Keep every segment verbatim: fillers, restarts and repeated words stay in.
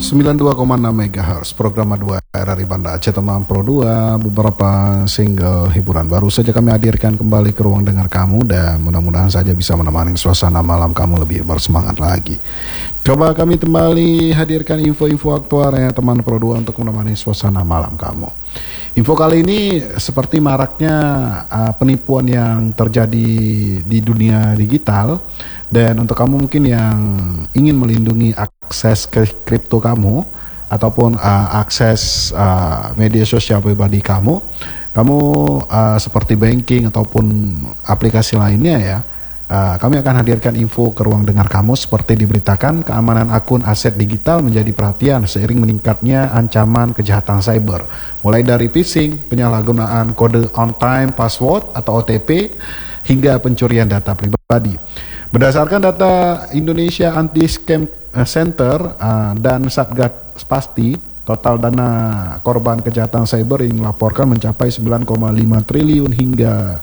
sembilan puluh dua koma enam megahertz, program dua R R I Banda Aceh Teman Pro dua, beberapa single hiburan baru saja kami hadirkan kembali ke ruang dengar kamu, dan mudah-mudahan saja bisa menemani suasana malam kamu lebih bersemangat lagi. Coba kami kembali hadirkan info-info aktualnya Teman Pro dua untuk menemani suasana malam kamu. Info kali ini seperti maraknya uh, penipuan yang terjadi di dunia digital. Dan untuk kamu mungkin yang ingin melindungi akses ke kripto kamu ataupun uh, akses uh, media sosial pribadi kamu, kamu uh, seperti banking ataupun aplikasi lainnya ya, uh, kami akan hadirkan info ke ruang dengar kamu seperti diberitakan keamanan akun aset digital menjadi perhatian seiring meningkatnya ancaman kejahatan cyber, mulai dari phishing, penyalahgunaan kode on time password atau O T P, hingga pencurian data pribadi. Berdasarkan data Indonesia Anti-Scam Center uh, dan Satgas Pasti, total dana korban kejahatan cyber yang dilaporkan mencapai sembilan koma lima triliun hingga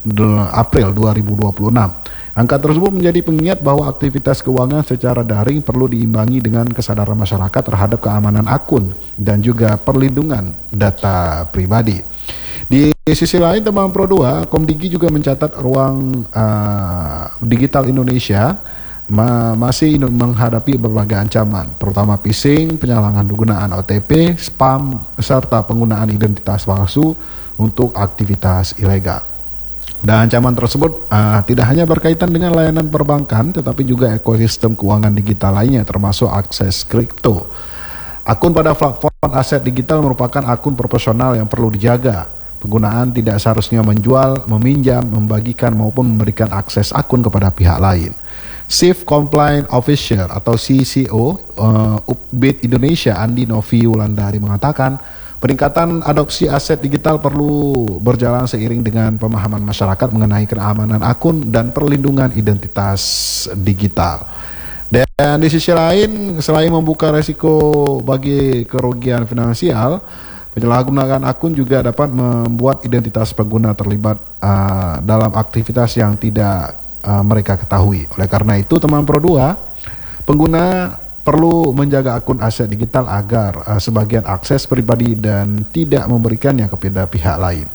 April dua ribu dua puluh enam. Angka tersebut menjadi pengingat bahwa aktivitas keuangan secara daring perlu diimbangi dengan kesadaran masyarakat terhadap keamanan akun dan juga perlindungan data pribadi. Di sisi lain, Teman Pro dua, Komdigi juga mencatat ruang uh, digital Indonesia ma masih menghadapi berbagai ancaman, terutama phishing, penyalahgunaan O T P, spam, serta penggunaan identitas palsu untuk aktivitas ilegal. Dan ancaman tersebut uh, tidak hanya berkaitan dengan layanan perbankan, tetapi juga ekosistem keuangan digital lainnya, termasuk akses kripto. Akun pada platform aset digital merupakan akun profesional yang perlu dijaga. Penggunaan tidak seharusnya menjual, meminjam, membagikan maupun memberikan akses akun kepada pihak lain. Chief Compliance Officer atau C C O uh, Upbit Indonesia Andi Novi Wulandari mengatakan peningkatan adopsi aset digital perlu berjalan seiring dengan pemahaman masyarakat mengenai keamanan akun dan perlindungan identitas digital. Dan di sisi lain, selain membuka resiko bagi kerugian finansial, penyalahgunaan akun juga dapat membuat identitas pengguna terlibat uh, dalam aktivitas yang tidak uh, mereka ketahui. Oleh karena itu, Teman Pro dua, pengguna perlu menjaga akun aset digital agar uh, sebagian akses pribadi dan tidak memberikannya kepada pihak lain.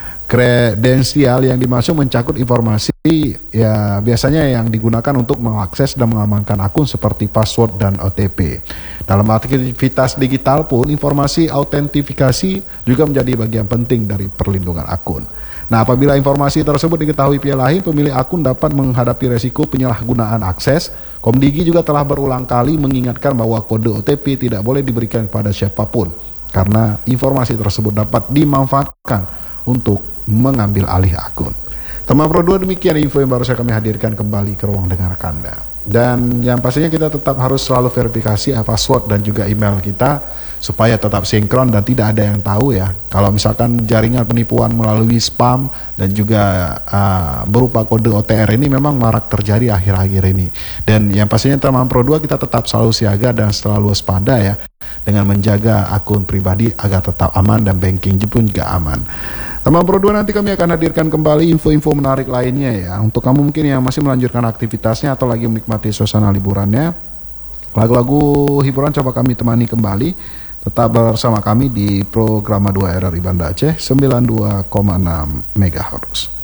Kredensial yang dimaksud mencakup informasi ya biasanya yang digunakan untuk mengakses dan mengamankan akun seperti password dan O T P. Dalam aktivitas digital pun informasi autentifikasi juga menjadi bagian penting dari perlindungan akun. Nah, apabila informasi tersebut diketahui pihak lain, pemilik akun dapat menghadapi resiko penyalahgunaan akses. Komdigi juga telah berulang kali mengingatkan bahwa kode O T P tidak boleh diberikan kepada siapapun karena informasi tersebut dapat dimanfaatkan untuk mengambil alih akun. Teman Pro dua, demikian info yang baru saya kami hadirkan kembali ke ruang dengar Anda. Dan yang pastinya kita tetap harus selalu verifikasi password dan juga email kita supaya tetap sinkron dan tidak ada yang tahu ya. Kalau misalkan jaringan penipuan melalui spam dan juga uh, berupa kode O T R ini memang marak terjadi akhir-akhir ini. Dan yang pastinya Teman Pro dua, kita tetap selalu siaga dan selalu waspada ya dengan menjaga akun pribadi agar tetap aman dan banking pun juga aman. Teman Pro dua, nanti kami akan hadirkan kembali info-info menarik lainnya ya. Untuk kamu mungkin yang masih melanjutkan aktivitasnya atau lagi menikmati suasana liburannya, lagu-lagu hiburan coba kami temani kembali. Tetap bersama kami di program dua R R I Banda Aceh sembilan puluh dua koma enam megahertz.